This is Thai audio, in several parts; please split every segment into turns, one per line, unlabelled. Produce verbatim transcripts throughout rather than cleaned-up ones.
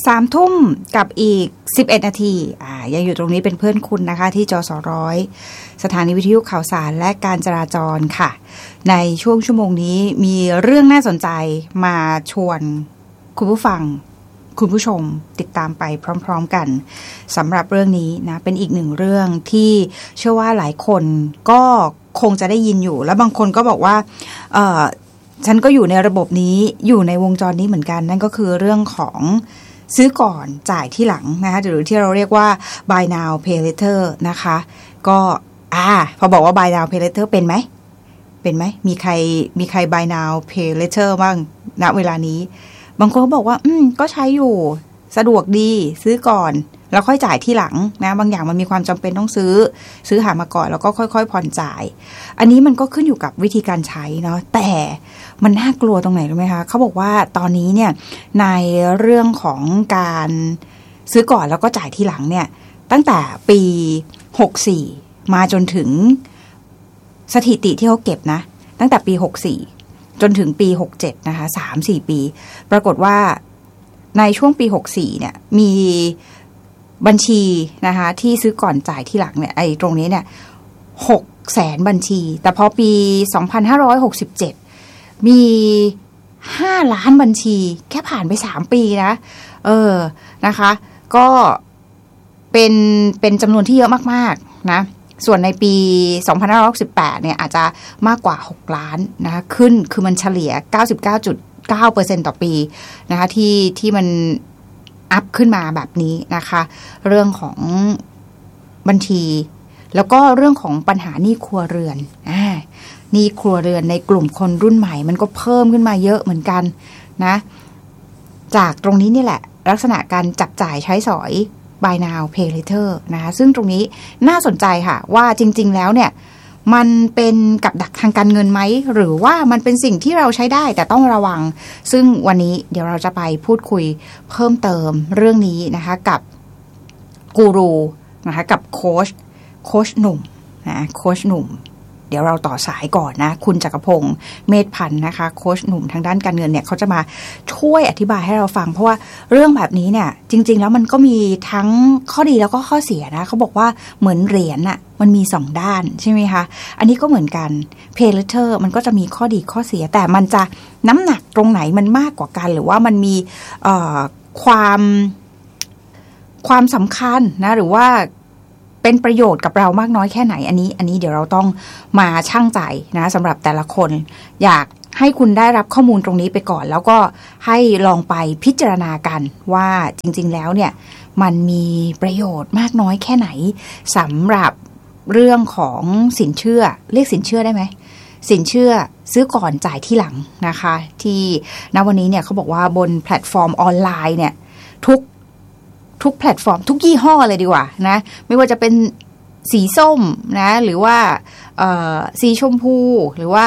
สามทุ่มกับอีกสิบเอ็ดนาทีอ่ายังอยู่ตรงนี้เป็นเพื่อนคุณนะคะที่จสร้อยสถานีวิทยุข่าวสารและการจราจรค่ะในช่วงชั่วโมงนี้มีเรื่องน่าสนใจมาชวนคุณผู้ฟังคุณผู้ชมติดตามไปพร้อมๆกันสำหรับเรื่องนี้นะเป็นอีกหนึ่งเรื่องที่เชื่อว่าหลายคนก็คงจะได้ยินอยู่แล้วบางคนก็บอกว่าเอ่อฉันก็อยู่ในระบบนี้อยู่ในวงจรนี้เหมือนกันนั่นก็คือเรื่องของซื้อก่อนจ่ายที่หลังนะคะหรือที่เราเรียกว่า buy now pay later นะคะก็อ่าพอบอกว่า buy now pay later เป็นไหมเป็นไหมมีใครมีใคร buy now pay later บ้างณเวลานี้บางคนก็บอกว่าอืมก็ใช้อยู่สะดวกดีซื้อก่อนแล้วค่อยจ่ายที่หลังนะบางอย่างมันมีความจำเป็นต้องซื้อซื้อหามาก่อนแล้วก็ค่อยๆผ่อนจ่ายอันนี้มันก็ขึ้นอยู่กับวิธีการใช้เนาะแต่มันน่ากลัวตรงไหนรู้ไหมคะเขาบอกว่าตอนนี้เนี่ยในเรื่องของการซื้อก่อนแล้วก็จ่ายที่หลังเนี่ยตั้งแต่ปีหกสี่มาจนถึงสถิติที่เขาเก็บนะตั้งแต่ปีหกสี่จนถึงปีหกเจ็ดนะคะ สามถึงสี่ ปีปรากฏว่าในช่วงปีหกสี่เนี่ยมีบัญชีนะคะที่ซื้อก่อนจ่ายที่หลังเนี่ยไอ้ตรงนี้เนี่ยหกแสนบัญชีแต่พอปีสองพันห้าร้อยหกสิบเจ็ดมีห้าล้านบัญชีแค่ผ่านไปสามปีนะเออนะคะก็เป็นเป็นจำนวนที่เยอะมากๆนะส่วนในปีสองพันห้าร้อยหกสิบแปดเนี่ยอาจจะมากกว่าหกล้านนะคะขึ้นคือมันเฉลี่ย เก้าสิบเก้าจุดเก้าเปอร์เซ็นต์ ต่อปีนะคะที่ที่มันอัพขึ้นมาแบบนี้นะคะเรื่องของบัญชีแล้วก็เรื่องของปัญหาหนี้ครัวเรือนอ่าหนี้ครัวเรือนในกลุ่มคนรุ่นใหม่มันก็เพิ่มขึ้นมาเยอะเหมือนกันนะจากตรงนี้นี่แหละลักษณะการจับจ่ายใช้สอย buy now pay later นะคะซึ่งตรงนี้น่าสนใจค่ะว่าจริงๆแล้วเนี่ยมันเป็นกับดักทางการเงินไหมหรือว่ามันเป็นสิ่งที่เราใช้ได้แต่ต้องระวังซึ่งวันนี้เดี๋ยวเราจะไปพูดคุยเพิ่มเติมเรื่องนี้นะคะกับกูรูนะคะกับโค้ชโค้ชหนุ่มนะโค้ชหนุ่มเดี๋ยวเราต่อสายก่อนนะคุณจักรพงศ์เมธพันธ์นะคะโค้ชหนุ่มทางด้านการเงินเนี่ยเขาจะมาช่วยอธิบายให้เราฟังเพราะว่าเรื่องแบบนี้เนี่ยจริงๆแล้วมันก็มีทั้งข้อดีแล้วก็ข้อเสียนะเขาบอกว่าเหมือนเหรียญน่ะมันมีสองด้านใช่ไหมคะอันนี้ก็เหมือนกัน pay later มันก็จะมีข้อดีข้อเสียแต่มันจะน้ำหนักตรงไหนมันมากกว่ากันหรือว่ามันมีเอ่อความความสำคัญนะหรือว่าเป็นประโยชน์กับเรามากน้อยแค่ไหนอันนี้อันนี้เดี๋ยวเราต้องมาชั่งใจนะสำหรับแต่ละคนอยากให้คุณได้รับข้อมูลตรงนี้ไปก่อนแล้วก็ให้ลองไปพิจารณากันว่าจริงๆแล้วเนี่ยมันมีประโยชน์มากน้อยแค่ไหนสำหรับเรื่องของสินเชื่อเรียกสินเชื่อได้ไหมสินเชื่อซื้อก่อนจ่ายที่หลังนะคะที่ณวันนี้เนี่ยเขาบอกว่าบนแพลตฟอร์มออนไลน์เนี่ยทุกทุกแพลตฟอร์มทุกยี่ห้อเลยดีกว่านะไม่ว่าจะเป็นสีส้มนะหรือว่าสีชมพูหรือว่า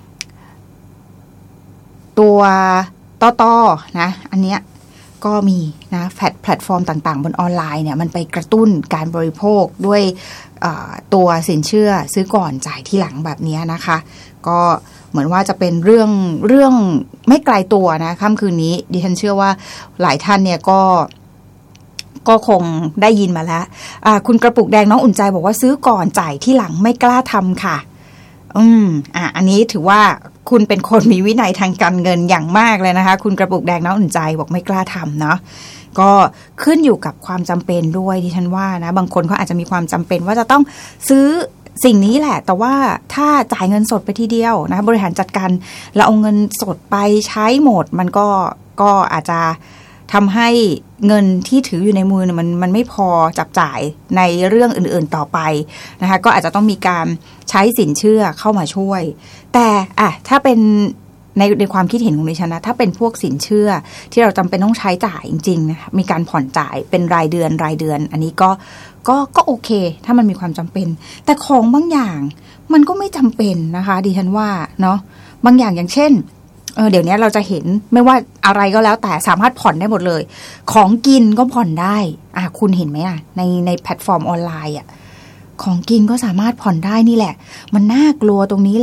ตัวต่อต่อนะอันเนี้ยก็มีนะแพลตแพลตฟอร์มต่างๆบนออนไลน์เนี่ยมันไปกระตุ้นการบริโภคด้วยตัวสินเชื่อซื้อก่อนจ่ายที่หลังแบบนี้นะคะก็เหมือนว่าจะเป็นเรื่องเรื่องไม่ไกลตัวนะค่ำคืนนี้ดิฉันเชื่อว่าหลายท่านเนี่ยก็ก็คงได้ยินมาแล้วคุณกระปุกแดงน้องอุ่นใจบอกว่าซื้อก่อนจ่ายที่หลังไม่กล้าทำค่ะอืมอ่ะอันนี้ถือว่าคุณเป็นคนมีวินัยทางการเงินอย่างมากเลยนะคะคุณกระปุกแดงน้องอุ่นใจบอกไม่กล้าทำเนาะก็ขึ้นอยู่กับความจำเป็นด้วยดิฉันว่านะบางคนเขาอาจจะมีความจำเป็นว่าจะต้องซื้อสิ่งนี้แหละแต่ว่าถ้าจ่ายเงินสดไปทีเดียวนะบริหารจัดการแล้วเอาเงินสดไปใช้หมดมันก็ก็อาจจะทำให้เงินที่ถืออยู่ในมือเนี่ยมันมันไม่พอจับจ่ายในเรื่องอื่นๆต่อไปนะคะก็อาจจะต้องมีการใช้สินเชื่อเข้ามาช่วยแต่อ่ะถ้าเป็นในในความคิดเห็นของดิฉันนะถ้าเป็นพวกสินเชื่อที่เราจำเป็นต้องใช้จ่ายจริงๆนะคะมีการผ่อนจ่ายเป็นรายเดือนรายเดือนอันนี้ก็ก็ก็โอเคถ้ามันมีความจำเป็นแต่ของบางอย่างมันก็ไม่จำเป็นนะคะดิฉันว่าเนาะบางอย่างอย่างเช่นเออเดี๋ยวนี้เราจะเห็นไม่ว่าอะไรก็แล้วแต่สามารถผ่อนได้หมดเลยของกินก็ผ่อนได้อ่ะคุณเห็นไหมอ่ะในในแพลตฟอร์มออนไลน์อ่ะของกินก็สามารถผ่อนได้นี่แหละมันน่ากลัวตรงนี้แหละ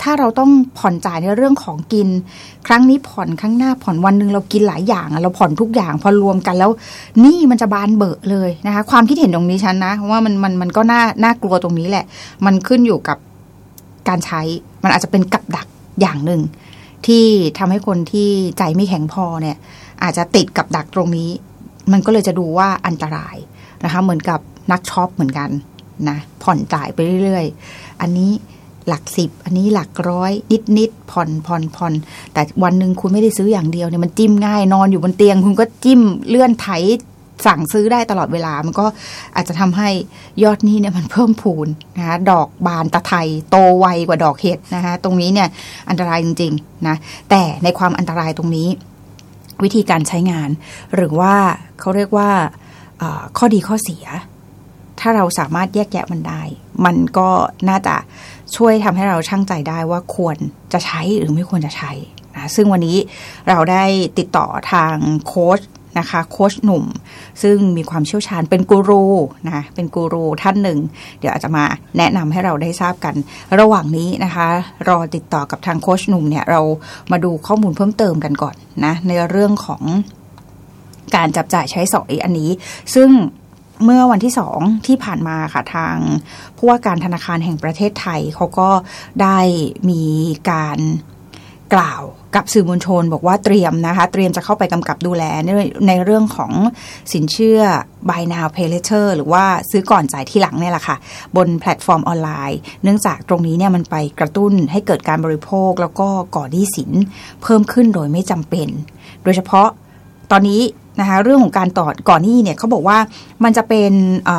ถ้าเราต้องผ่อนจ่ายในเรื่องของกินครั้งนี้ผ่อนครั้งหน้าผ่อนวันนึงเรากินหลายอย่างเราผ่อนทุกอย่างพอรวมกันแล้วนี่มันจะบานเบอะเลยนะคะความคิดเห็นตรงนี้ฉันนะว่ามันมันมันก็น่าน่ากลัวตรงนี้แหละมันขึ้นอยู่กับการใช้มันอาจจะเป็นกับดักอย่างหนึ่งที่ทำให้คนที่ใจไม่แข็งพอเนี่ยอาจจะติดกับดักตรงนี้มันก็เลยจะดูว่าอันตรายนะคะเหมือนกับนักช็อปเหมือนกันนะผ่อนจ่ายไปเรื่อยๆอันนี้หลักสิบอันนี้หลักร้อยนิดๆผ่อนผ่อนผ่อนแต่วันหนึ่งคุณไม่ได้ซื้ออย่างเดียวเนี่ยมันจิ้มง่ายนอนอยู่บนเตียงคุณก็จิ้มเลื่อนไถสั่งซื้อได้ตลอดเวลามันก็อาจจะทำให้ยอดหนี้เนี่ยมันเพิ่มพูนนะคะดอกบานตะไทยโตไวกว่าดอกเห็ดนะคะตรงนี้เนี่ยอันตรายจริงๆนะแต่ในความอันตรายตรงนี้วิธีการใช้งานหรือว่าเขาเรียกว่าข้อดีข้อเสียถ้าเราสามารถแยกแยะมันได้มันก็น่าจะช่วยทำให้เราชั่งใจได้ว่าควรจะใช้หรือไม่ควรจะใช้นะซึ่งวันนี้เราได้ติดต่อทางโค้ชนะคะโค้ชหนุ่มซึ่งมีความเชี่ยวชาญเป็นกูรูนะเป็นกูรูท่านหนึ่งเดี๋ยวอาจจะมาแนะนำให้เราได้ทราบกันระหว่างนี้นะคะรอติดต่อกับทางโค้ชหนุ่มเนี่ยเรามาดูข้อมูลเพิ่มเติมกันก่อนนะในเรื่องของการจับจ่ายใช้สอยอันนี้ซึ่งเมื่อวันที่สองที่ผ่านมาค่ะทางผู้ว่าการธนาคารแห่งประเทศไทยเขาก็ได้มีการกล่าวกับสื่อมวลชนบอกว่าเตรียมนะคะเตรียมจะเข้าไปกำกับดูแลในในเรื่องของสินเชื่อ buy now pay later หรือว่าซื้อก่อนจ่ายทีหลังเนี่ยแหละค่ะบนแพลตฟอร์มออนไลน์เนื่องจากตรงนี้เนี่ยมันไปกระตุ้นให้เกิดการบริโภคแล้วก็ก่อหนี้สินเพิ่มขึ้นโดยไม่จำเป็นโดยเฉพาะตอนนี้นะคะเรื่องของการต่อก่อนหนี้เนี่ยเขาบอกว่ามันจะเป็น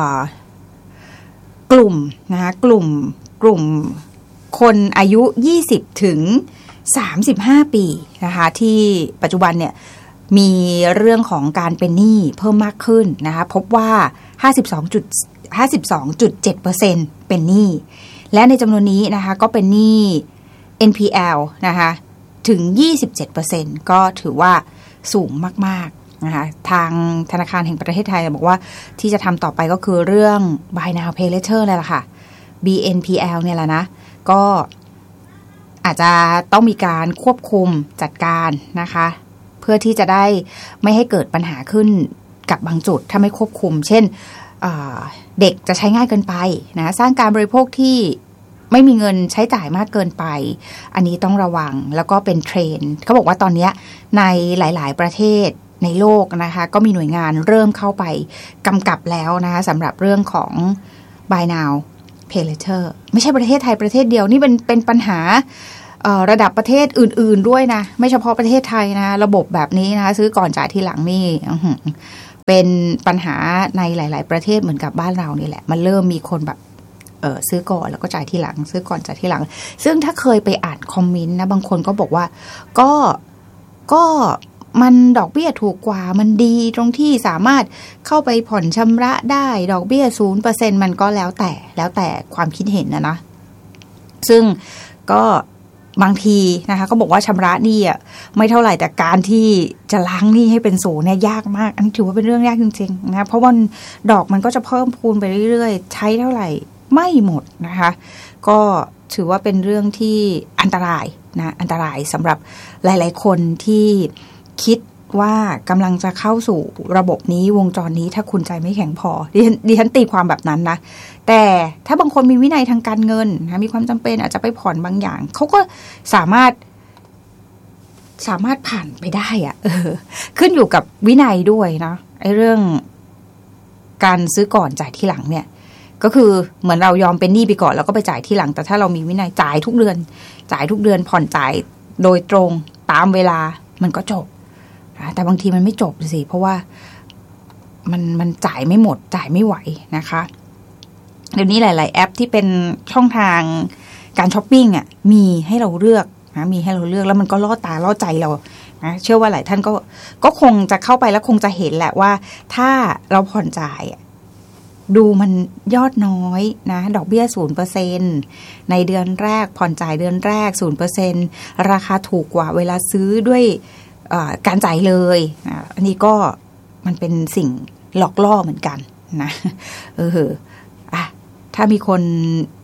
กลุ่มนะคะกลุ่มกลุ่มคนอายุยี่สิบถึงสามสิบห้าปีนะคะที่ปัจจุบันเนี่ยมีเรื่องของการเป็นหนี้เพิ่มมากขึ้นนะคะพบว่า ห้าสิบสองจุดเจ็ดเปอร์เซ็นต์ เป็นหนี้และในจำนวนนี้นะคะก็เป็นหนี้ เอ็น พี แอล นะคะถึง ยี่สิบเจ็ดเปอร์เซ็นต์ ก็ถือว่าสูงมากๆนะคะทางธนาคารแห่งประเทศไทยบอกว่าที่จะทำต่อไปก็คือเรื่อง buy now pay later เลยล่ะค่ะ บี เอ็น พี แอล เนี่ยแหละนะก็อาจจะต้องมีการควบคุมจัดการนะคะเพื่อที่จะได้ไม่ให้เกิดปัญหาขึ้นกับบางจุดถ้าไม่ควบคุมเช่นเด็กจะใช้ง่ายเกินไปนะสร้างการบริโภคที่ไม่มีเงินใช้จ่ายมากเกินไปอันนี้ต้องระวังแล้วก็เป็นเทรนด์เขาบอกว่าตอนนี้ในหลายๆประเทศในโลกนะคะก็มีหน่วยงานเริ่มเข้าไปกำกับแล้วนะคะสำหรับเรื่องของ buy now pay later ไม่ใช่ประเทศไทยประเทศเดียวนี่เป็นเป็นปัญหาระดับประเทศอื่นๆด้วยนะไม่เฉพาะประเทศไทยนะระบบแบบนี้นะคะซื้อก่อนจ่ายทีหลังนี่เป็นปัญหาในหลายๆประเทศเหมือนกับบ้านเรานี่แหละมันเริ่มมีคนแบบเออซื้อก่อนแล้วก็จ่ายทีหลังซื้อก่อนจ่ายทีหลังซึ่งถ้าเคยไปอ่านคอมเมนต์นะบางคนก็บอกว่าก็ก็มันดอกเบี้ยถูกกว่ามันดีตรงที่สามารถเข้าไปผ่อนชำระได้ดอกเบี้ย ศูนย์เปอร์เซ็นต์ มันก็แล้วแต่แล้วแต่ความคิดเห็นนะนะซึ่งก็บางทีนะคะก็บอกว่าชำระหนี้อ่ะไม่เท่าไหร่แต่การที่จะล้างหนี้ให้เป็นศูนย์เนี่ยยากมากอันนี้ถือว่าเป็นเรื่องยากจริงๆนะเพราะว่าดอกมันก็จะเพิ่มพูนไปเรื่อยๆใช้เท่าไหร่ไม่หมดนะคะก็ถือว่าเป็นเรื่องที่อันตรายนะอันตรายสำหรับหลายๆคนที่คิดว่ากำลังจะเข้าสู่ระบบนี้วงจรนี้ถ้าคุณใจไม่แข็งพอดิฉันดิฉันตีความแบบนั้นนะแต่ถ้าบางคนมีวินัยทางการเงินนะมีความจำเป็นอาจจะไปผ่อนบางอย่างเขาก็สามารถสามารถผ่านไปได้อะเออขึ้นอยู่กับวินัยด้วยนะไอ้เรื่องการซื้อก่อนจ่ายทีหลังเนี่ยก็คือเหมือนเรายอมเป็นหนี้ไปก่อนแล้วก็ไปจ่ายทีหลังแต่ถ้าเรามีวินัยจ่ายทุกเดือนจ่ายทุกเดือนผ่อนจ่ายโดยตรงตามเวลามันก็จบแต่บางทีมันไม่จบสิเพราะว่ามันมันจ่ายไม่หมดจ่ายไม่ไหวนะคะเดี๋ยวนี้หลายๆแอปที่เป็นช่องทางการช้อปปิ้งอ่ะมีให้เราเลือกนะมีให้เราเลือกแล้วมันก็ล่อตาล่อใจเรานะเชื่อว่าหลายท่านก็ก็คงจะเข้าไปแล้วคงจะเห็นแหละว่าถ้าเราผ่อนจ่ายดูมันยอดน้อยนะดอกเบี้ย ศูนย์เปอร์เซ็นต์ ในเดือนแรกผ่อนจ่ายเดือนแรก ศูนย์เปอร์เซ็นต์ ราคาถูกกว่าเวลาซื้อด้วยการจ่ายเลยอันนี้ก็มันเป็นสิ่งหลอกล่อเหมือนกันนะเอออ่ะถ้ามีคน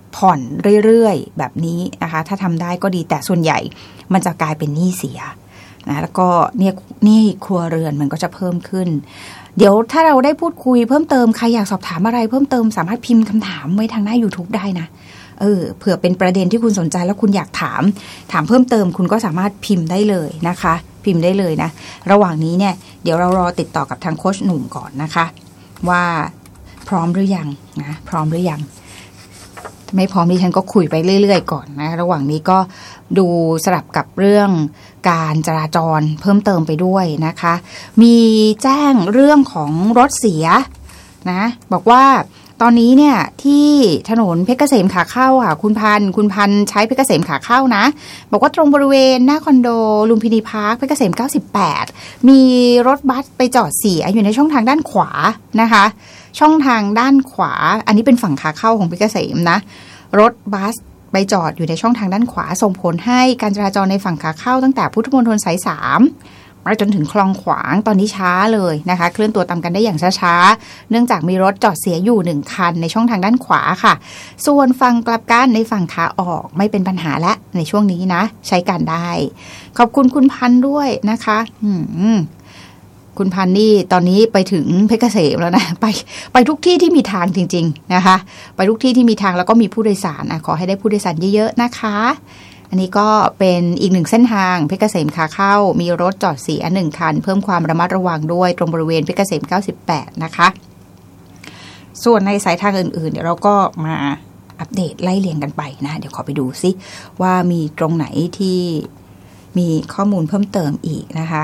ผ่อนเรื่อยๆแบบนี้นะคะถ้าทำได้ก็ดีแต่ส่วนใหญ่มันจะกลายเป็นหนี้เสียนะแล้วก็เนี่ยหนี้ครัวเรือนมันก็จะเพิ่มขึ้นเดี๋ยวถ้าเราได้พูดคุยเพิ่มเติมใครอยากสอบถามอะไรเพิ่มเติมสามารถพิมพ์คำถามไว้ทางหน้า YouTube ได้นะเออเผื่อเป็นประเด็นที่คุณสนใจแล้วคุณอยากถามถามเพิ่มเติมคุณก็สามารถพิมพ์ได้เลยนะคะพิมพ์ได้เลยนะระหว่างนี้เนี่ยเดี๋ยวเรารอติดต่อกับทางโค้ชหนุ่มก่อนนะคะว่าพร้อมหรือยังนะพร้อมหรือยังไม่พร้อมดิฉันก็คุยไปเรื่อยๆก่อนนะระหว่างนี้ก็ดูสลับกับเรื่องการจราจรเพิ่มเติมไปด้วยนะคะมีแจ้งเรื่องของรถเสียนะบอกว่าตอนนี้เนี่ยที่ถนนเพชรเกษมขาเข้าค่ะคุณพันคุณพันใช้เพชรเกษมขาเข้านะบอกว่าตรงบริเวณหน้าคอนโดลุมพินีพาร์คเพชรเกษมเก้าสิบแปดมีรถบัสไปจอดเสียอยู่ในช่องทางด้านขวานะคะช่องทางด้านขวาอันนี้เป็นฝั่งขาเข้าของเพชรเกษมนะรถบัสไปจอดอยู่ในช่องทางด้านขวาส่งผลให้การจราจรในฝั่งขาเข้าตั้งแต่พุทธมณฑลสายสามมาจนถึงคลองขวางตอนนี้ช้าเลยนะคะเคลื่อนตัวตามกันได้อย่างช้าๆเนื่องจากมีรถจอดเสียอยู่หนึ่งคันในช่องทางด้านขวาค่ะส่วนฝั่งกลับกันในฝั่งขาออกไม่เป็นปัญหาและในช่วงนี้นะใช้การได้ขอบคุณคุณพันด้วยนะคะอืมคุณพันนี่ตอนนี้ไปถึงเพชรเกษมแล้วนะไปไปทุกที่ที่มีทางจริงๆนะคะไปทุกที่ที่มีทางแล้วก็มีผู้โดยสารอ่ะขอให้ได้ผู้โดยสารเยอะๆนะคะอันนี้ก็เป็นอีกหนึ่งเส้นทางเพชรเกษมขาเข้ามีรถจอดเสียหนึ่งคันเพิ่มความระมัดระวังด้วยตรงบริเวณเพชรเกษมเก้าสิบแปดนะคะส่วนในสายทางอื่นๆเดี๋ยวเราก็มาอัปเดตไล่เรียงกันไปนะเดี๋ยวขอไปดูซิว่ามีตรงไหนที่มีข้อมูลเพิ่มเติมอีกนะคะ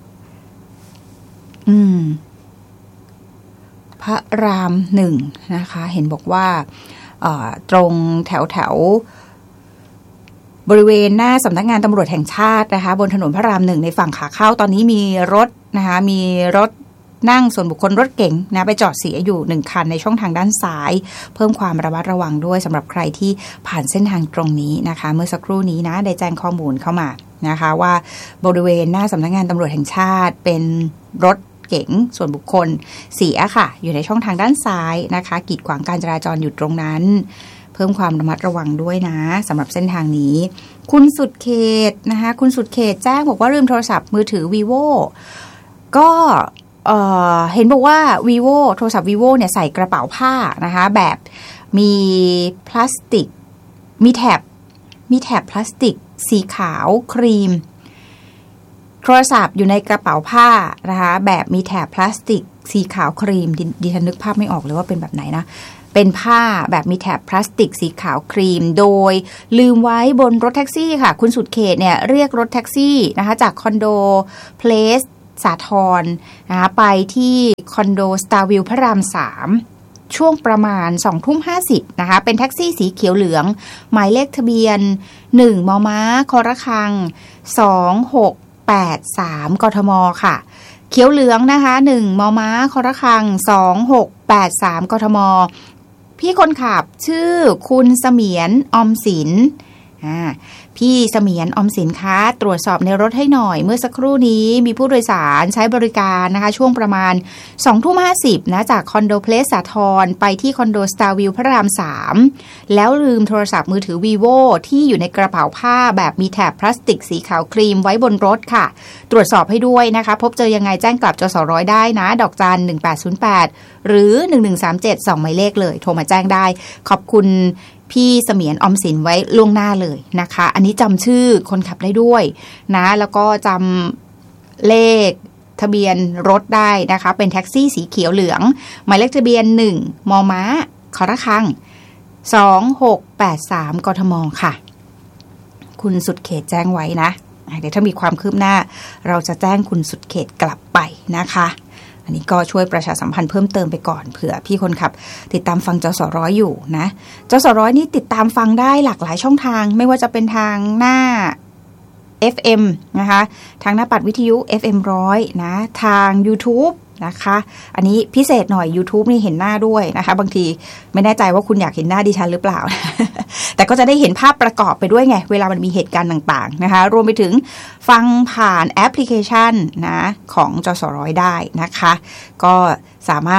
อืมพระรามหนึ่งนะคะเห็นบอกว่าตรงแถวแถวบริเวณหน้าสำนักงานตำรวจแห่งชาตินะคะบนถนนพระรามหนึ่งในฝั่งขาเข้าตอนนี้มีรถนะคะมีรถนั่งส่วนบุคคลรถเก๋งนะไปจอดเสียอยู่หนึ่งคันในช่องทางด้านซ้ายเพิ่มความระมัดระวังด้วยสำหรับใครที่ผ่านเส้นทางตรงนี้นะคะเมื่อสักครู่นี้นะได้แจ้งข้อมูลเข้ามานะคะว่าบริเวณหน้าสำนักงานตำรวจแห่งชาติเป็นรถเก๋งส่วนบุคคลเสียค่ะอยู่ในช่องทางด้านซ้ายนะคะกีดขวางการจราจรอยู่ตรงนั้นเพิ่มความระมัดระวังด้วยนะสำหรับเส้นทางนี้คุณสุดเขตนะคะคุณสุดเขตแจ้งบอกว่าลืมโทรศัพท์มือถือ vivo ก็เอ่อเห็นบอกว่า vivo โทรศัพท์ vivo เนี่ยใส่กระเป๋าผ้านะคะแบบมีพลาสติกมีแถบมีแถบพลาสติกสีขาวครีมโทรศัพท์อยู่ในกระเป๋าผ้านะคะแบบมีแถบพลาสติกสีขาวครีม ด, ดิฉันนึกภาพไม่ออกเลยว่าเป็นแบบไหนนะเป็นผ้าแบบมีแถบพลาสติกสีขาวครีมโดยลืมไว้บนรถแท็กซี่ค่ะคุณสุดเขตเนี่ยเรียกรถแท็กซี่นะคะจากคอนโดเพลสสาทรนะคะไปที่คอนโดสตาร์วิวพระรามสามช่วงประมาณ สองทุ่มห้าสิบ นะคะเป็นแท็กซี่สีเขียวเหลืองหมายเลขทะเบียนหนึ่งมมคระฆังสองหกแปดสามกทมค่ะเขียวเหลืองนะคะหนึ่งมมคระฆังสองหกแปดสามกทมพี่คนขับชื่อคุณเสมียนอมสินอ่าพี่เสมียนอมสินคะตรวจสอบในรถให้หน่อยเมื่อสักครู่นี้มีผู้โดยสารใช้บริการนะคะช่วงประมาณ สองทุ่มห้าสิบ นะจากคอนโดเพลสสาทรไปที่คอนโดสตาร์วิวพระรามสามแล้วลืมโทรศัพท์มือถือ vivo ที่อยู่ในกระเป๋าผ้าแบบมีแถบพลาสติกสีขาวครีมไว้บนรถค่ะตรวจสอบให้ด้วยนะคะพบเจอยังไงแจ้งกลับจสร้อยได้นะดอกจันหนึ่งแปดศูนย์แปดหรือหนึ่งหนึ่งสามเจ็ดสองหมายเลขเลยโทรมาแจ้งได้ขอบคุณพี่เสมียนอมสินไว้ล่วงหน้าเลยนะคะอันนี้จำชื่อคนขับได้ด้วยนะแล้วก็จำเลขทะเบียนรถได้นะคะเป็นแท็กซี่สีเขียวเหลืองหมายเลขทะเบียนหนึ่งมมคระฆังสองหกแปดสามกทมค่ะคุณสุดเขตแจ้งไว้นะเดี๋ยวถ้ามีความคืบหน้าเราจะแจ้งคุณสุดเขตกลับไปนะคะอันนี้ก็ช่วยประชาสัมพันธ์เพิ่มเติมไปก่อนเผื่อพี่คนขับติดตามฟังจสร้อยอยู่นะจสร้อยนี่ติดตามฟังได้หลากหลายช่องทางไม่ว่าจะเป็นทางหน้า เอฟ เอ็ม นะคะทางหน้าปัดวิทยุ เอฟ เอ็ม หนึ่งร้อยนะทาง YouTube นะคะอันนี้พิเศษหน่อย YouTube นี่เห็นหน้าด้วยนะคะบางทีไม่แน่ใจว่าคุณอยากเห็นหน้าดิฉันหรือเปล่า แต่ก็จะได้เห็นภาพประกอบไปด้วยไงเวลามันมีเหตุการณ์ต่างๆนะคะรวมไปถึงฟังผ่านแอปพลิเคชันนะของจสร้อยได้นะคะก็สามารถ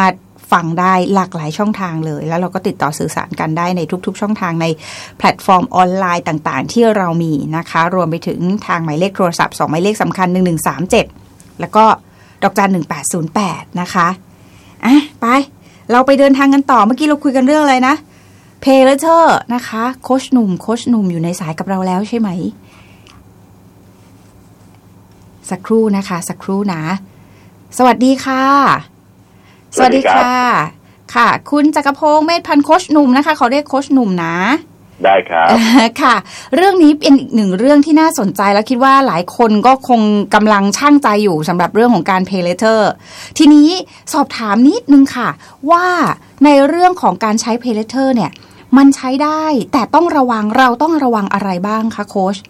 ฟังได้หลากหลายช่องทางเลยแล้วเราก็ติดต่อสื่อสารกันได้ในทุกๆช่องทางในแพลตฟอร์มออนไลน์ต่างๆที่เรามีนะคะรวมไปถึงทางหมายเลขโทรศัพท์สองหมายเลขสำคัญหนึ่งหนึ่งสามเจ็ดแล้วก็ดอกจันหนึ่งแปดศูนย์แปดนะคะอ่ะไปเราไปเดินทางกันต่อเมื่อกี้เราคุยกันเรื่องอะไรนะเพลเลเทอร์นะคะโค้ชหนุ่มโค้ชหนุ่มอยู่ในสายกับเราแล้วใช่ไหมสักครู่นะคะสักครู่นะสวัสดีค่ะสวัสดีค่ะค่ะคุณจักรพงษ์เมธพันธ์โค้ชหนุ่มนะคะเขาเรียกโค้ชหนุ่มนะ
ได้ครับ
ค่ะเรื่องนี้เป็นอีกหนึ่งเรื่องที่น่าสนใจแล้วคิดว่าหลายคนก็คงกำลังชั่งใจอยู่สำหรับเรื่องของการ Pay Later ทีนี้สอบถามนิดนึงค่ะว่าในเรื่องของการใช้ Pay Later เนี่ยมันใช้ได้แต่ต้องระวังเราต้องระวังอะไรบ้างคะโค้ช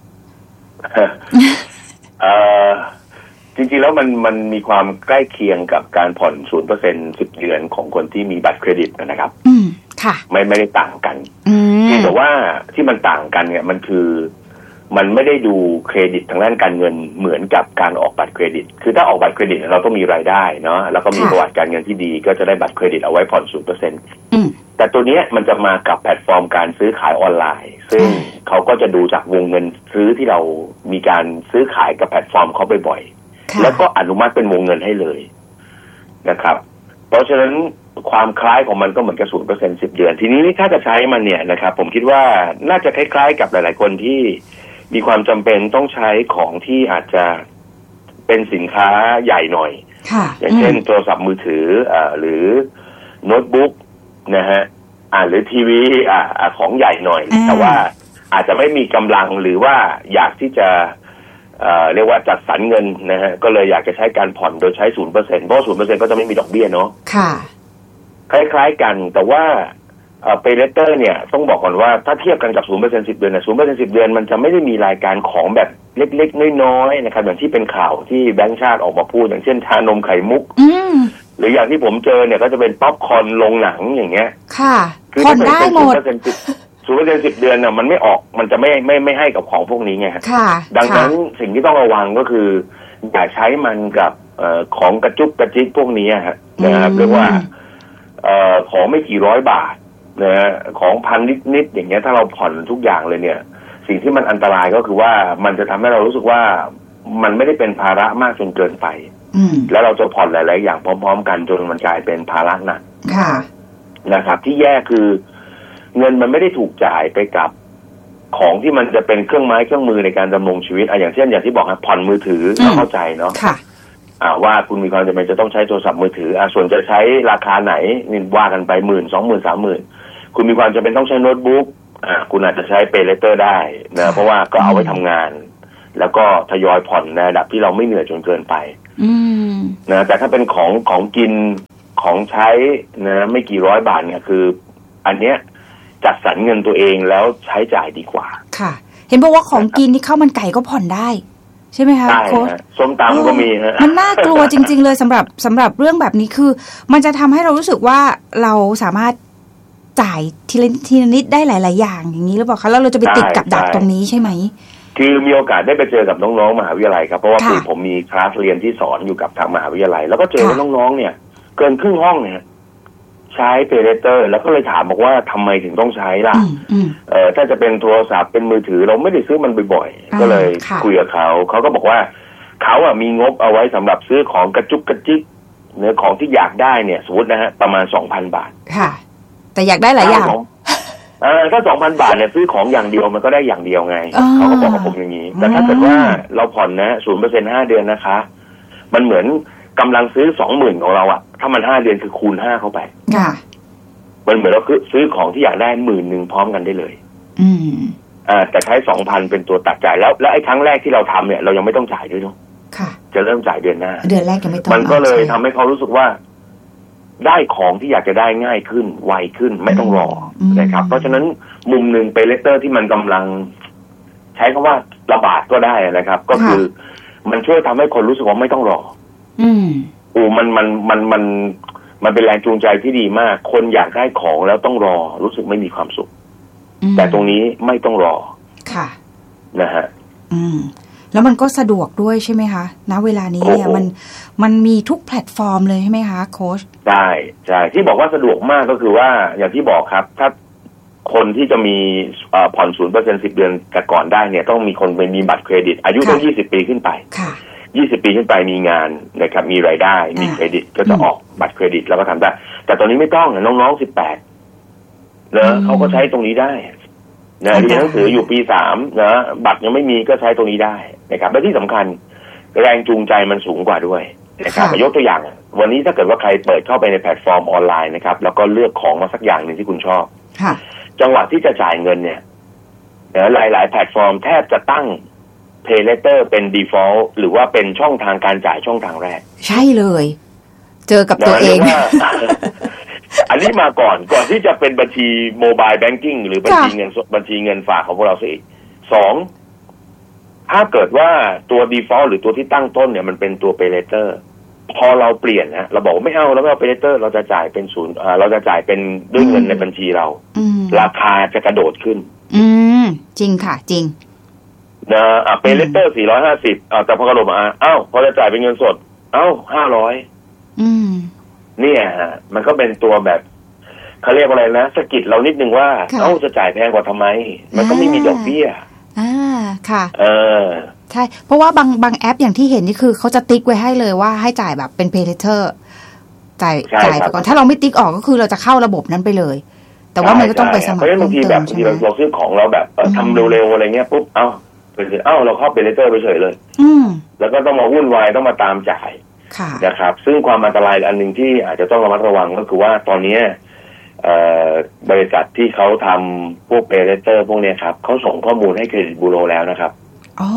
เอ่อจริงๆแล้วมันมันมีความใกล้เคียงกับการผ่อน ศูนย์เปอร์เซ็นต์ สิบเดือนของคนที่มีบัตรเครดิตนะครับ
อืมค่ะ
ไม่ไม่ได้ต่างกัน
อืม
แต่ว่าที่มันต่างกันเนี่ยมันคือมันไม่ได้ดูเครดิตทางด้านการเงินเหมือนกับการออกบัตรเครดิตคือถ้าออกบัตรเครดิตเราต้องมีรายได้เนาะแล้วก็มีประวัติการเงินที่ดีก็จะได้บัตรเครดิตเอาไว้ผ่อน ศูนย์เปอร์เซ็นต์
อืม
แต่ตัวนี้มันจะมากับแพลตฟอร์มการซื้อขายออนไลน์ซึ่งเขาก็จะดูจากวงเงินซื้อที่เรามีการซื้อขายกับแพลตฟอร์มเขาบ่อยๆแล้วก็อนุมัติเป็นวงเงินให้เลยนะครับเพราะฉะนั้นความคล้ายของมันก็เหมือนกับ ศูนย์เปอร์เซ็นต์ สิบเดือนทีนี้ถ้าจะใช้มันเนี่ยนะครับผมคิดว่าน่าจะคล้ายๆกับหลายๆคนที่มีความจำเป็นต้องใช้ของที่อาจจะเป็นสินค้าใหญ่หน่อยอย่างเช่นโทรศัพท์มือถืออ่าหรือโน้ตบุ๊กนะฮะอ่าหรือทีวีอ่าของใหญ่หน่อยแต่ว่าอาจจะไม่มีกำลังหรือว่าอยากที่จะเอ่อเรียกว่าจัดสรรเงินนะฮะก็เลยอยากจะใช้การผ่อนโดยใช้ ศูนย์เปอร์เซ็นต์ เพราะ ศูนย์เปอร์เซ็นต์ ก็จะไม่มีดอกเบี้ยเนาะ
ค่ะ
คล้ายๆกันแต่ว่าเอ่อ Pay Later เนี่ยต้องบอกก่อนว่าถ้าเทียบกันกับ ศูนย์เปอร์เซ็นต์ สิบเดือนนะ ศูนย์เปอร์เซ็นต์ สิบเดือนมันจะไม่ได้มีรายการของแบบเล็กๆน้อยๆนะครับอย่างที่เป็นข่าวที่แบงก์ชาติออกมาพูดอย่างเช่นชานมไข่มุกหรืออย่างที่ผมเจอเนี่ยก็จะเป็นป๊อปคอร์นโรงหนังอย่างเงี้ย
ค่ะผ่อนได้หมด
ศูนย์เปอร์เซ็นต์ ศูนย์เปอร์เซ็นต์ สิบเดือนน่ะมันไม่ออกมันจะไม่ไม่ไม่ให้กับของพวกนี้ไง
ค่ะ
ดังนั้นสิ่งที่ต้องระวังก็คืออย่าใช้มันกับเอ่อของกระจุกกระจิกพวกนี้ฮะนะครับเรียกว่าเอ่อของไม่กี่ร้อยบาทนะฮะของพันนิดๆอย่างเงี้ยถ้าเราผ่อนทุกอย่างเลยเนี่ยสิ่งที่มันอันตรายก็คือว่ามันจะทำให้เรารู้สึกว่ามันไม่ได้เป็นภาระมากจนเกินไปแล้วเราจะผ่อนหลายๆอย่างพร้อมๆกันจนมันกลายเป็นภาระหนักนะครับที่แย่คือเงินมันไม่ได้ถูกจ่ายไปกับของที่มันจะเป็นเครื่องไม้เครื่องมือในการดำรงชีวิตอ่ะอย่างเช่นอย่างที่บอกครับผ่อนมือถือเราเข้าใจเนาะอ่าว่าคุณมีความจำเป็นจะต้องใช้โทรศัพท์มือถืออ่าส่วนจะใช้ราคาไหนนี่ว่ากันไปหมื่นสองหมื่นสามหมื่นคุณมีความจำเป็นต้องใช้โน้ตบุ๊กอ่าคุณอาจจะใช้ Pay Later ได้นะเพราะว่าก็เอาไว้ทำงานแล้วก็ทยอยผ่อนในระดับที่เราไม่เหนื่อยจนเกินไปนะแต่ถ้าเป็นของของกินของใช้นะไม่กี่ร้อยบาทเนี่ยคืออันเนี้ยจัดสรรเงินตัวเองแล้วใช้จ่ายดีกว่า
ค่ะเห็นบอกว่าของกินนี่ข้าวมันไก่ก็ผ่อนได้ใช่ไหมคะโค้ช
ส้มตำก็มีฮะ
มันน่ากลัวจริงๆเลยสำหรับสำหรับเรื่องแบบนี้คือมันจะทำให้เรารู้สึกว่าเราสามารถจ่ายทีละทีละนิดได้หลายๆอย่างอย่างนี้หรือเปล่าคะแล้วเราจะไปติดกับดักตรงนี้ใช่ไหม
คือมีโอกาสได้ไปเจอกับน้องๆมหาวิทยาลัยครับเพราะว่าคือผมมีคลาสเรียนที่สอนอยู่กับทางมหาวิทยาลัยแล้วก็เจอน้องๆเนี่ยเกินครึ่งห้องเนี่ยใช้ Pay Later แล้วก็เลยถามบอกว่าทำไมถึงต้องใช้ล่ะเอ่อถ้าจะเป็นโทรศัพท์เป็นมือถือเราไม่ได้ซื้อมันบ่อยๆก็เลยคุยกับเขาเขาก็บอกว่าเขาอ่ะมีงบเอาไว้สำหรับซื้อของกระจุกกระจิกเนื้อของที่อยากได้เนี่ยสมมตินะฮะประมาณ สองพัน บาท
ค่ะแต่อยากได้หลายอย่าง
เออถ้า สองพัน บาทเนี่ยซื้อของอย่างเดียวมันก็ได้อย่างเดียวไงเขาก็บอกกับผมอย่างนี้แต่ถ้าเกิดว่าเราผ่อนนะ ศูนย์เปอร์เซ็นต์ ห้าเดือนนะคะมันเหมือนกำลังซื้อ สองหมื่น ของเราอ่ะถ้ามันห้าเดือนคือคูณห้าเข้าไป
ค่ะ
มันเหมือนเราคือซื้อของที่อยากได้หมื่นหนึ่งพร้อมกันได้เลย
อืม
อ่าแต่ใช้ สองพัน เป็นตัวตัดจ่ายแล้วแล้วไอ้ครั้งแรกที่เราทำเนี่ยเรายังไม่ต้องจ่ายด้วยเนาะ
ค่ะ
จะเริ่มจ่ายเดือนหน้า
เดือนแรกยังไม่ต้อง
มันก็เลยทำให้เขารู้สึกว่าได้ของที่อยากจะได้ง่ายขึ้นไวขึ้นไม่ต้องรอนะครับเพราะฉะนั้นมุมหนึ่งPay Laterที่มันกำลังใช้คำว่าระบาดก็ได้นะครับก็คือมันช่วยทำให้คนรู้สึกว่าไม่ต้องรอ
อืม
โอ้มันมันมันมันมันเป็นแรงจูงใจที่ดีมากคนอยากได้ของแล้วต้องรอรู้สึกไม่มีความสุขแต่ตรงนี้ไม่ต้องรอ
ค่ะ
นะฮะ
อืมแล้วมันก็สะดวกด้วยใช่ไหมคะณเวลานี้เนี่ยมันมันมีทุกแพลตฟอร์มเลยใช่ไหมคะโค้ช
ใช่ใช่ที่บอกว่าสะดวกมากก็คือว่าอย่างที่บอกครับถ้าคนที่จะมีผ่อนศูนย์เปอร์เซ็นต์สิบเดือนแต่ก่อนได้เนี่ยต้องมีคนมีบัตรเครดิตอายุต้องยี่สิบปีขึ้นไปยี่สิบปีขึ้นไปมีงานนะครับมีรายได้มีเครดิตก็จะออกบัตรเครดิตแล้วก็ทำได้แต่ตอนนี้ไม่ต้องน้องๆสิบแปดเนอะเขาก็ใช้ตรงนี้ได้นะเรียนหนังสืออยู่ปีสามนะบัตรยังไม่มีก็ใช้ตรงนี้ได้นะครับและที่สำคัญแรงจูงใจมันสูงกว่าด้วยนะครับยกตัวอย่างวันนี้ถ้าเกิดว่าใครเปิดเข้าไปในแพลตฟอร์มออนไลน์นะครับแล้วก็เลือกของมาสักอย่างหนึ่งที่คุณชอบจังหวะที่จะจ่ายเงินเนี่ยหลายๆแพลตฟอร์มแทบจะตั้ง Pay Later เป็น default หรือว่าเป็นช่องทางการจ่ายช่องทางแรก
ใช่เลยเจอกับตัวเอง
อันนี้มาก่อนก่อนที่จะเป็นบัญชีโมบายแบงกิ้งหรือบัญชีเงินบัญชีเงินฝากของพวกเราสิสองถ้าเกิดว่าตัว default หรือตัวที่ตั้งต้นเนี่ยมันเป็นตัว Pay Later พอเราเปลี่ยนนะเราบอกว่าไม่เอาแล้วไม่เอา Pay Later เราจะจ่ายเป็นศูนย์เราจะจ่ายเป็นด้วยเงินในบัญชีเราราคาจะกระโดดขึ้น
อืมจริงค่ะจริง
นะอ่ะ Pay Later สี่ร้อยห้าสิบอ่ะแต่พอกระโดดมาอ้าวพอจะจ่ายเป็นเงินสดเอ้าห้าร้อย
อืม
เนี่ยฮะมันก็เป็นตัวแบบเขาเรียกว่าอะไรนะสะกิดเรานิดนึงว่าเอ้าจะจ่ายแพงกว่าทำไมมันก็ไม่มีดอกเบี้ย
อ่าค่ะ
เออ
ใช่เพราะว่าบางบางแอปอย่างที่เห็นนี่คือเขาจะติ๊กไว้ให้เลยว่าให้จ่ายแบบเป็น Pay Later จ่ายจ่ายไปก่อนถ้าเราไม่ติ๊กออกก็คือเราจะเข้าระบบนั้นไปเลยแต่ว่ามันก็ต้องไปสมัคร
เพราะฉะนั้นบางทีแบบที่เราซื้อของเราแบบทำเร็วๆอะไรเงี้ยปุ๊บเอ้าเอ้าเราเข้า Pay Later ไปเฉยเลย
อืม
แล้วก็ต้องมาวุ่นวายต้องมาตามจ่ายนะครับซึ่งความอันตรายอันหนึ่งที่อาจจะต้องระมัดระวังก็คือว่าตอนนี้บริษัทที่เขาทำพวก Pay Later พวกนี้ครับเขาส่งข้อมูลให้เครดิตบูโรแล้วนะครับ
อ๋อ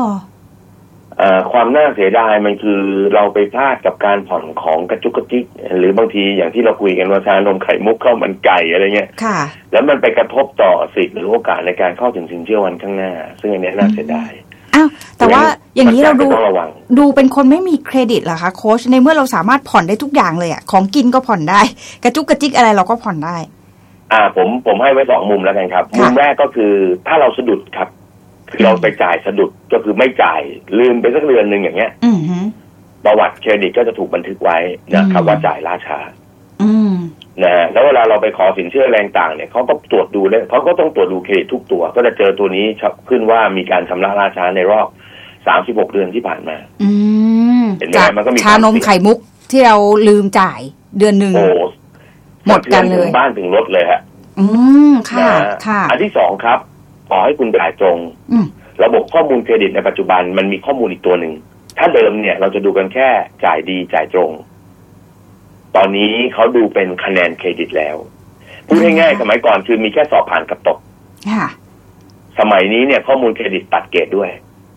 ความน่าเสียดายมันคือเราไปพลาดกับการผ่อนของกระจุกกระจิกหรือบางทีอย่างที่เราคุยกันว่าชานมไข่มุกข้าวมันไก่อะไรเงี้ยแล้วมันไปกระทบต่อสิทธิ์หรือโอกาสในการเข้าถึงสินเชื่อวันข้างหน้าซึ่งอันนี้น่าเสียดาย
อ้าวแต่ว่าอย่างนี้เราดูดูเป็นคนไม่มีเครดิตเหรอคะโค้ชในเมื่อเราสามารถผ่อนได้ทุกอย่างเลยอ่ะของกินก็ผ่อนได้กระจุกกระจิกอะไรเราก็ผ่อนได้
อ่าผมผมให้ไว้สองมุมแล้วกันครับมุมแรกก็คือถ้าเราสะดุดครับคือเราไปจ่ายสะดุดก็คือไม่จ่ายลืมไปสักเดือนนึงอย่างเงี้ยประวัติเครดิตก็จะถูกบันทึกไว้นะครับว่าจ่ายล่าช้านะแล้วเวลาเราไปขอสินเชื่อแรงต่างเนี่ยเขาก็ตรวจดูเลยเขาก็ต้องตรวจดูเครดิตทุกตัวก็จะเจอตัวนี้ขึ้นว่ามีการชำระล่าช้าในรอบสามสิบหกเดือนที่ผ่านมา
เห็นไหมมันก็มีชานมไข่มุกที่เราลืมจ่ายเดือนหนึ่งหมดกันเลย
บ้านถึงรถเลยฮะ
อืมค่ะค่ะ
อันที่สองครับขอให้คุณจ่ายตรงระบบข้อมูลเครดิตในปัจจุบันมันมีข้อมูลอีกตัวหนึ่งถ้าเดิมเนี่ยเราจะดูกันแค่จ่ายดีจ่ายตรงตอนนี้เขาดูเป็นคะแนนเครดิตแล้วพูดง่ายๆสมัยก่อนคือมีแค่สอบผ่านกับตกสมัยนี้เนี่ยข้อมูลเครดิตตัดเกรดด้วย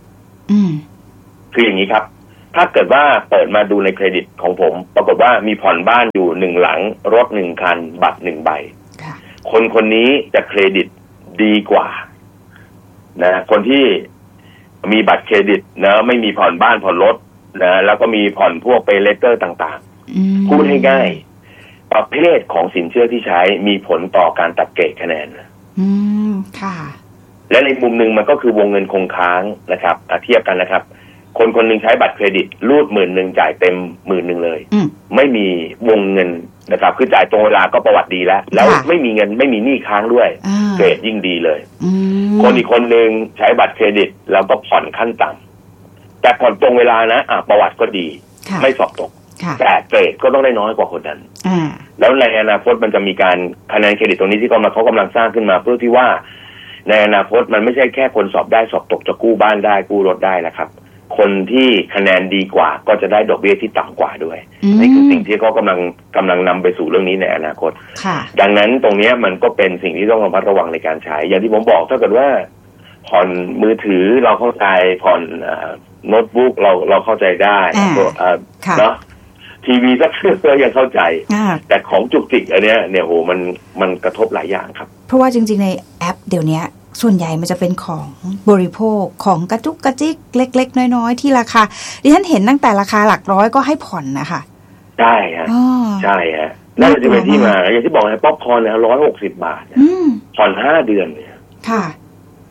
คืออย่างนี้ครับถ้าเกิดว่าเปิดมาดูในเครดิตของผมปรากฏว่ามีผ่อนบ้านอยู่หนึ่งหลังรถหนึ่งคันบัตรหนึ่งใบคนคนนี้จะเครดิตดีกว่านะคนที่มีบัตรเครดิตนะไม่มีผ่อนบ้านผ่อนรถนะแล้วก็มีผ่อนพวกเปย์เลเตอร์ต่างๆพูดให้ง่ายประเภทของสินเชื่อที่ใช้มีผลต่อการตัดเกรดคะแนน
อืมค่ะ
และในมุมหนึ่งมันก็คือวงเงินคงค้างนะครับเทียบกันนะครับคนคนหนึ่งใช้บัตรเครดิตรูดหมื่นหนึ่งจ่ายเต็มหมื่นหนึ่งเลยไม่มีวงเงินนะครับคือจ่ายตรงเวลาก็ประวัติดีแล้วแล้วไม่มีเงินไม่มีหนี้ค้างด้วยเกรดยิ่งดีเลยคนอีกคนหนึ่งใช้บัตรเครดิตแล้วก็ผ่อนขั้นต่ำแต่ผ่อนตรงเวลานะอ่ะประวัติก็ดีไม่สอบตกแต่เกรดก็ต้องได้น้อยกว่าคนนั้นแล้วในอนาคตมันจะมีการคะแนนเครดิตตรงนี้ที่กำลังเขากำลังสร้างขึ้นมาเพื่อที่ว่าในอนาคตมันไม่ใช่แค่คนสอบได้สอบตกจะกู้บ้านได้กู้รถได้นะครับคนที่คะแนนดีกว่าก็จะได้ดอกเบี้ยที่ต่ำกว่าด้วยนี่คือสิ่งที่เขากำลังกำลังนำไปสู่เรื่องนี้ในอนาคตดังนั้นตรงนี้มันก็เป็นสิ่งที่ต้องระมัดระวังในการใช้อย่างที่ผมบอกถ้าเกิดว่าผ่อนมือถือเราเข้าใจผ่อนโน้ตบุ๊กเราเราเข้าใจได้เนาะทีวีสักเครื่องก็ยังเข้าใจแต่ของจุกจิกอันเนี้ยเนี่ยโหมันมันกระทบหลายอย่างครับ
เพราะว่าจริงๆในแอปเดี๋ยวนี้ส่วนใหญ่มันจะเป็นของบริโภคของกระจุกกระจิกเล็กๆน้อยๆที่ราคาดิฉันเห็นตั้งแต่ราคาหลักร้อยก็ให้ผ่อนนะคะ
ใช่ฮะใช่ฮะนั่นจะเป็นที่มาอย่างที่บอกนะป๊อปคอร์นเนี่ยร้อยหกสิบบาทผ่อนห้าเดือนเนี่ย
ค่ะ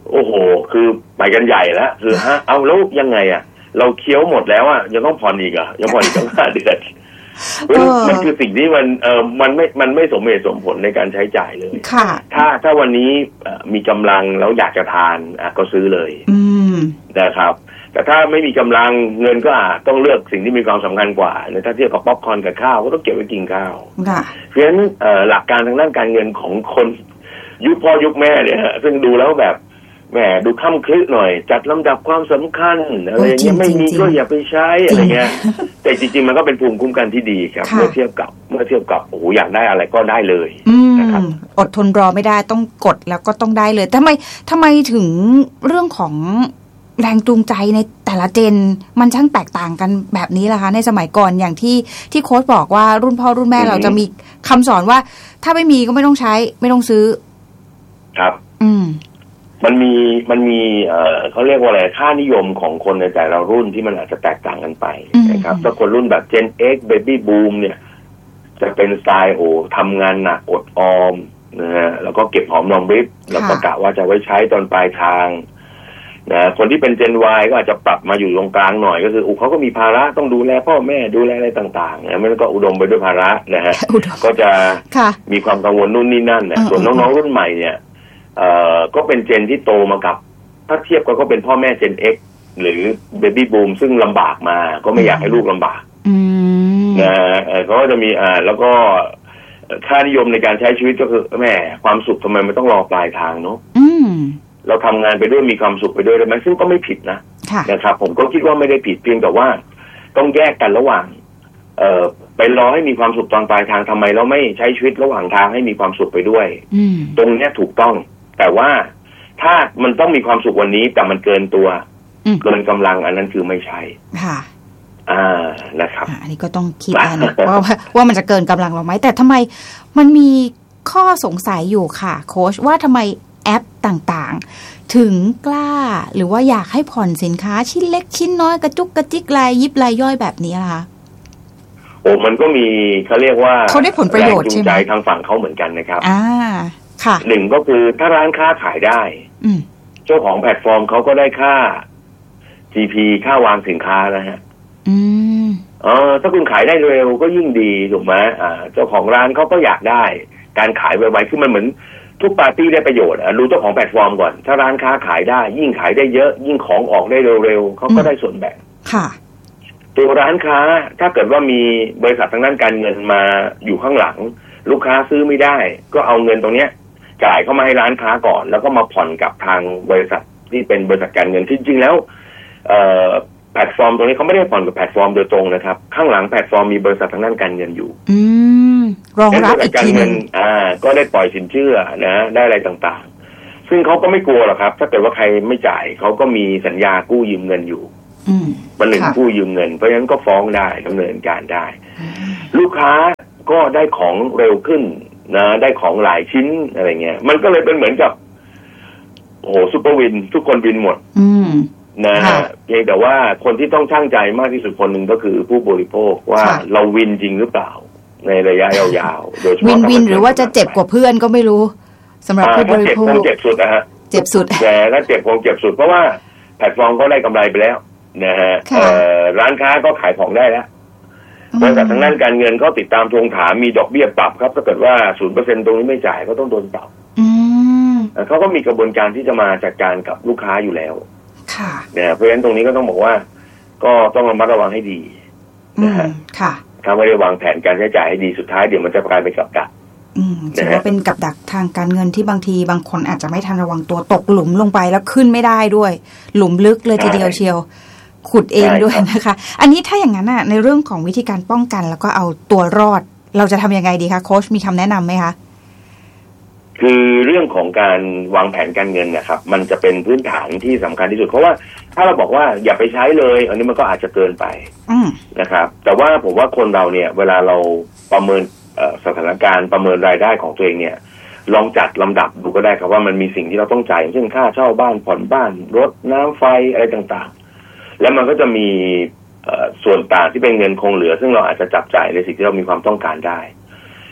โอ้โหคือไปกันใหญ่แล้วคือฮะเอาแล้วยังไงอ่ะเราเคี้ยวหมดแล้วอ่ะยังต้องผ่อนอีกอ่ะยังผ่อนอีกตั้งห้าเดือนมันคือสิ่งที่มันเออมันไม่มันไม่สมเหตุสมผลในการใช้จ่ายเลย
ค่ะ
ถ้าถ้าวันนี้มีกำลังแล้วอยากจะทานอ่ะก็ซื้อเลยนะครับแต่ถ้าไม่มีกำลังเงินก็อาจต้องเลือกสิ่งที่มีความสำคัญกว่าถ้าเทียบกับป๊อปคอร์นกับข้าวก็ต้องเก็บไว้กินข้าวเพราะฉะนั้นหลักการทางด้านการเงินของคนยุคพ่อยุคแม่เนี่ยซึ่งดูแล้วแบบแหมดูค่ำคลึหน่อยจัดลำดับความสำคัญอะไรอย่างเงี้ยไม่มีก็อย่าไปใช้อะไรเงี้ยแต่จริงๆมันก็เป็นภูมิคุ้มกันที่ดีครับเมื่อเทียบกับเมื่อเทียบกับโอ้โหอยากได้อะไรก็ได้เลยนะครับ
อดทนรอไม่ได้ต้องกดแล้วก็ต้องได้เลยทำไมทำไมถึงเรื่องของแรงจูงใจในแต่ละเจนมันช่างแตกต่างกันแบบนี้ล่ะคะในสมัยก่อนอย่างที่ที่โค้ชบอกว่ารุ่นพ่อรุ่นแม่เราจะมีคำสอนว่าถ้าไม่มีก็ไม่ต้องใช้ไม่ต้องซื้อ
ครับ
อืม
มันมีมันมีเอ่อเขาเรียกว่าอะไรค่านิยมของคนในแต่ละรุ่นที่มันอาจจะแตกต่างกันไปนะครับถ้าคนรุ่นแบบ Gen X Baby Boom เนี่ยจะเป็นสไตล์โอ้ทำงานหนักอดออมนะฮะแล้วก็เก็บหอมรอมริบแล้วก็กะว่าจะไว้ใช้ตอนปลายทางนะคนที่เป็น Gen Y ก็อาจจะปรับมาอยู่ตรงกลางหน่อยก็คืออุเขาก็มีภาระต้องดูแลพ่อแม่ดูแลอะไรต่างๆนะมันก็อุดมไปด้วยภาระนะฮะก็จะมีความกังวลนู่นนี่นั่นนะส่วนน้องๆรุ่นใหม่เนี่ยเอ่อก็เป็นเจนที่โตมากับถ้าเทียบกันก็เป็นพ่อแม่ Gen X หรือ Baby Boom ซึ่งลำบากมาก็ไม่อยากให้ลูกลำบากนะเออเขาก็จะมีอ่าแล้วก็ค่านิยมในการใช้ชีวิตก็คือแม่ความสุขทำไมมันต้องรอปลายทางเนาะเราทำงานไปด้วยมีความสุขไปด้วยได้ไหมซึ่งก็ไม่ผิดนะนะครับผมก็คิดว่าไม่ได้ผิดเพียงแต่ว่าต้องแยกกันระหว่างเอ่อไปรอให้มีความสุขตอนปลายทางทำไมเราไม่ใช้ชีวิตระหว่างทางให้มีความสุขไปด้วยตรงนี้ถูกต้องแต่ว่าถ้ามันต้องมีความสุขวันนี้แต่มันเกินตัวเกินกำลังอันนั้นคือไม่ใช่
ค่ะ
อ่านะครับ
อันนี้ก็ต้องคิดนะว่าว่ามันจะเกินกำลังเราไหมแต่ทำไมมันมีข้อสงสัยอยู่ค่ะโค้ชว่าทำไมแอปต่างๆถึงกล้าหรือว่าอยากให้ผ่อนสินค้าชิ้นเล็กชิ้นน้อยกระจุกกระจิกรายยิบรายย่อยแบบนี้ล่ะคะ
โอ้มันก็มีเขาเรียกว่า
เขาได้ผลประโยชน์ใช่ไหม
แรงจูงใจทางฝั่งเขาเหมือนกันนะครับ
อ่าค่ะ
หนึ่งก็คือถ้าร้านค้าขายได้เจ้าของแพลตฟอร์มเขาก็ได้ค่า จี พี ค่าวางสินค้านะฮะ
อืม
เออถ้าคุณขายได้เร็วก็ยิ่งดีถูกไหมอ่าเจ้าของร้านเขาก็อยากได้การขายไวๆคือมันเหมือนทุกปาร์ตี้ได้ประโยชน์รู้เจ้าของแพลตฟอร์มก่อนถ้าร้านค้าขายได้ยิ่งขายได้เยอะยิ่งของออกได้เร็วๆเขาก็ได้ส่วนแบ่ง
ค่ะ
ตัวร้านค้าถ้าเกิดว่ามีบริษัททางด้านการเงินมาอยู่ข้างหลังลูกค้าซื้อไม่ได้ก็เอาเงินตรงเนี้ยจ่ายเข้ามาให้ร้านค้าก่อนแล้วก็มาผ่อนกับทางบริษัทที่เป็นบริษัทการเงินจริงๆแล้วเอ่อแพลตฟอร์มตรงนี้เขาไม่ได้ผ่อนกับแพลตฟอร์มโดยตรงนะครับข้างหลังแพลตฟอร์มมีบริษัททางด้านการเงินอยู่
อืมรองรับอีกทีนึง
อ่าก็ได้ปล่อยสินเชื่อนะได้อะไรต่างๆซึ่งเขาก็ไม่กลัวหรอกครับถ้าเกิดว่าใครไม่จ่ายเขาก็มีสัญญากู้ยืมเงินอยู่มันหนึ่งกู้ยืมเงินเพราะฉะนั้นก็ฟ้องได้ดำเนินการได้ลูกค้าก็ได้ของเร็วขึ้นนะได้ของหลายชิ้นอะไรเงี้ยมันก็เลยเป็นเหมือนกับโอ้โหซุปเปอร์วินทุกคนวินหมดนะเพียงแต่ว่าคนที่ต้องชั่งใจมากที่สุดคนหนึ่งก็คือผู้บริโภคว่าเราวินจริงหรือเปล่าในระยะยาวๆโดยเฉพาะ
วินวินหรือว่าจะเจ็บกว่าเพื่อนก็ไม่รู้สำหรับผู้บริโภค
เจ็บสุดนะฮะ
เจ็บสุด
แต่ถ้าเจ็บคงเจ็บสุดเพราะว่าแพลตฟอร์มก็ได้กำไรไปแล้วนะฮะร้านค้าก็ขายของได้แล้วบริษัททางด้านการเงินก็ติดตามทวงถามมีดอกเบี้ยปรับครับถ้าเกิดว่า ศูนย์เปอร์เซ็นต์ ตรงนี้ไม่จ่ายก็ต้องโดนปรับเขาก็มีกระบวนการที่จะมาจัดการกับลูกค้าอยู่แล้วเนี่ยเพราะฉะนั้นตรงนี้ก็ต้องบอกว่าก็ต้องระมัดระวังให้ดีนะฮะถ้าไม่ได้วางแผนการใช้จ่ายให้ดีสุดท้ายเดี๋ยวมันจะกลายเป็นกับดัก
ถือว่าเป็นกับดักทางการเงินที่บางทีบางคนอาจจะไม่ทันระวังตัวตกหลุมลงไปแล้วขึ้นไม่ได้ด้วยหลุมลึกเลยทีเดียวเชียวขุดเองด้วยนะคะอันนี้ถ้าอย่างนั้นอ่ะในเรื่องของวิธีการป้องกันแล้วก็เอาตัวรอดเราจะทำยังไงดีคะโค้ชมีคำแนะนำไหมคะ
คือเรื่องของการวางแผนการเงินนะครับมันจะเป็นพื้นฐานที่สำคัญที่สุดเพราะว่าถ้าเราบอกว่าอย่าไปใช้เลยอันนี้มันก็อาจจะเกินไปนะครับแต่ว่าผมว่าคนเราเนี่ยเวลาเราประเมินสถานการณ์ประเมินรายได้ของตัวเองเนี่ยลองจัดลำดับดูก็ได้ครับว่ามันมีสิ่งที่เราต้องจ่ายเช่นค่าเช่าบ้านผ่อนบ้านรถน้ำไฟอะไรต่างๆแล้วมันก็จะมีส่วนต่างที่เป็นเงินคงเหลือซึ่งเราอาจจะจับจ่ายในสิ่งที่เรามีความต้องการได้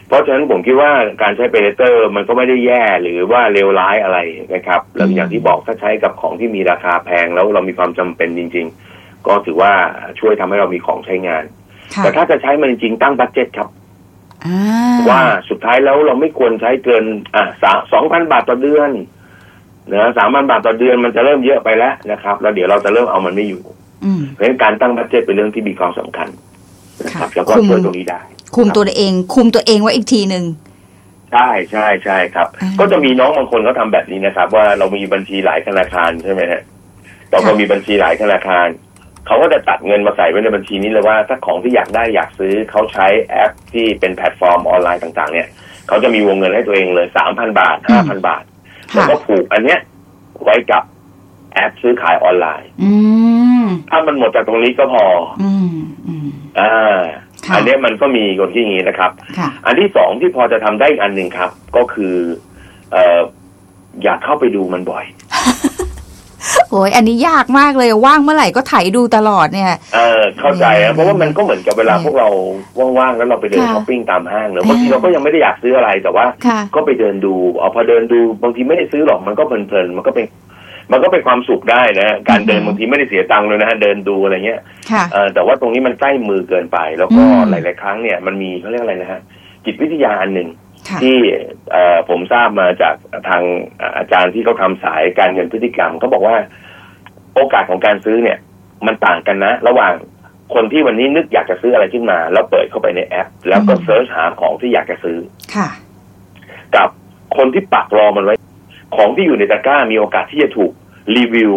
เพราะฉะนั้นผมคิดว่าการใช้ Predator มันก็ไม่ได้แย่หรือว่าเลวร้ายอะไรนะครับแล้วอย่างที่บอกถ้าใช้กับของที่มีราคาแพงแล้วเรามีความจำเป็นจริงๆก็ถือว่าช่วยทำให้เรามีของใช้งานแต่ถ้าจะใช้มันจริงๆตั้งบัดเจ็ตครับว่าสุดท้ายแล้วเราไม่ควรใช้เกินอ่ะสองพันบาทต่อเดือนนะสามพันบาทต่อเดือนมันจะเริ่มเยอะไปแล้วนะครับแล้วเดี๋ยวเราจะเริ่มเอามันไม่อยู่เพราะฉะนั้นการตั้งบัดเจ็ตเป็นเรื่องที่มีความสำคัญนะครับแล้วก็ช่วยตรงนี้ได้
คุมตัวเองคุมตัวเองไว้อีกทีหนึ่ง
ใช่ใช่ใช่ครับก็จะมีน้องบางคนเขาทำแบบนี้นะครับว่าเรามีบัญชีหลายธนาคารใช่ไหมฮะเราก็มีบัญชีหลายธนาคารเขาก็จะตัดเงินมาใส่ไว้ในบัญชีนี้เลยว่าถ้าของที่อยากได้อยากซื้อเขาใช้แอปที่เป็นแพลตฟอร์มออนไลน์ต่างๆเนี่ยเขาจะมีวงเงินให้ตัวเองเลย สามพัน บาท ห้าพัน บาทแล้วก็ผูกอันเนี้ยไว้กับแอปซื้อขายออนไลน์ถ้ามันหมดจากตรงนี้ก็พออ่าอันนี้มันก็มีกลที่อย่างนี้นะครับอันที่สองที่พอจะทำได้อีกอันหนึ่งครับก็คือเอ่ออยากเข้าไปดูมันบ่อย
โอ้ยอันนี้ยากมากเลยว่างเมื่อไหร่ก็ไถดูตลอดเนี่ย
เออเข้าใจนะเพราะว่ามันก็เหมือนกับเวลาพวกเราว่างๆแล้วเราไปเดินช้อปปิ้งตามห้างเนอะบางทีเราก็ยังไม่ได้อยากซื้ออะไรแต่ว่าก็ไปเดินดูเอาพอเดินดูบางทีไม่ได้ซื้อหรอกมันก็เพลินๆมันก็เป็นมันก็เป็นความสุขได้นะการเดินบางทีไม่ได้เสียตังค์เลยนะฮะเดินดูอะไรเงี้ยแต่ว่าตรงนี้มันใกล้มือเกินไปแล้วก็หลายๆครั้งเนี่ยมันมีเขาเรียกอะไรนะฮะจิตวิทยาอันหนึ่งที่ผมทราบมาจากทางอาจารย์ที่เขาทำสายการเงินพฤติกรรมเขาบอกว่าโอกาสของการซื้อเนี่ยมันต่างกันนะระหว่างคนที่วันนี้นึกอยากจะซื้ออะไรขึ้นมาแล้วเปิดเข้าไปในแอปแล้วก็เซิร์ชหาของที่อยากจะซื้อกับคนที่ปักรอมันไว้ของที่อยู่ในตะกร้ามีโอกาสที่จะถูกรีวิว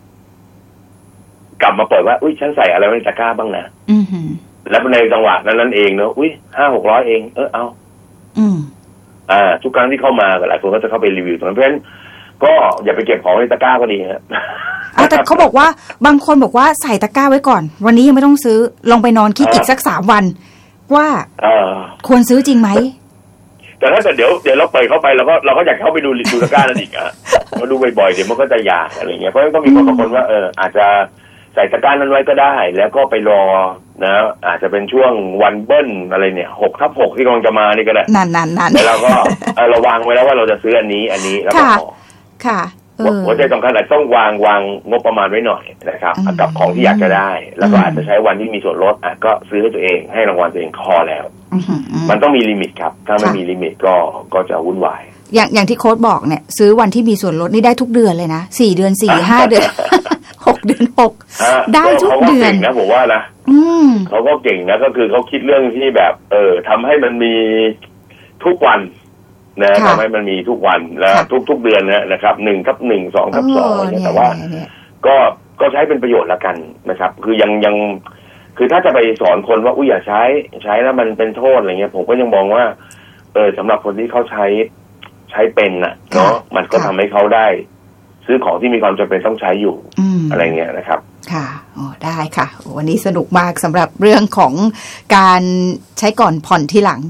กลับมาเปิดว่าอุ้ยฉันใส่อะไรในตะกร้าบ้างนะแล้วในจังหวะนั้นนั่นเองเนอะอุ้ยห้าหกร้อยเองเออเอาอ่าทุกครั้งที่เข้ามาหลายคนก็จะเข้าไปรีวิวตรงนั้นเพราะฉะนั้นก็อย่าไปเก็บของในตะกร้าก็ดีฮะ
แต่เขาบอกว่าบางคนบอกว่าใส่ตะกร้าไว้ก่อนวันนี้ยังไม่ต้องซื้อลองไปนอนคิดอีกสักสามวันว่าควรซื้อจริงไหม
แต่ถ้าเกิดเดี๋ยวเดี๋ยวเราเปิดเข้าไปเราก็เราก็อยากเข้าไปดูดูตะกร้านั่นอีกอ่ะมาดูบ่อยๆเดี๋ยวมันก็จะอยากอะไรเงี้ยเพราะฉะนั้นก็มีคนบางคนว่าเอออาจจะใส่ตะกร้านั้นไว้ก็ได้แล้วก็ไปรอนะอาจจะเป็นช่วงวันเบิ้ลอะไรเนี่ยหกทับหกที่กำลังจะมานี่ก็ได้
นั่นนั่นนั่น
แต่เราก็เราวางไว้แล้วว่าเราจะซื้ออันนี้อันนี้แล้วก็
ค่ะ
หัวใจสำคัญอาจต้องวางวางงบประมาณไว้หน่อยนะครับกับของที่อยากจะได้แล้วก็อาจจะใช้วันที่มีส่วนลดอ่ะก็ซื้อให้ตัวเองให้รางวัลตัวเองพอแล้วมันต้องมีลิมิตครับถ้าไม่มีลิมิตก็ก็จะวุ่นวาย
อย่างอย่างที่โค้ชบอกเนี่ยซื้อวันที่มีส่วนลดนี่ได้ทุกเดือนเลยนะสี่เดือนสี่ห้าเดือนหกเดือนหกได้ทุกเดือน
นะผมว่านะเขาก็เก่งนะก็คือเขาคิดเรื่องที่แบบเออทำให้มันมีทุกวันนะทำให้มันมีทุกวันแล้วทุกๆเดือนนะนะครับหนึ่งทับหนึ่งสองทับสองเนี่ยแต่ว่าก็ก็ใช้เป็นประโยชน์ละกันนะครับคือยังยังคือถ้าจะไปสอนคนว่าอุ้ยอย่าใช้ใช้แล้วมันเป็นโทษอะไรเงี้ยผมก็ยังมองว่าเออสำหรับคนที่เขาใช้ใช้เป็นน่ะเนาะมันก็ทำให้เขาได้ซื้อของที่มีความจำเป็นต้องใช้อยู่อะไรเงี้ยนะครับ
ค่ะโอ้ได้ค่ะวันนี้สนุกมากสำหรับเรื่องของการใช้ก่อนผ่อนทีหลัง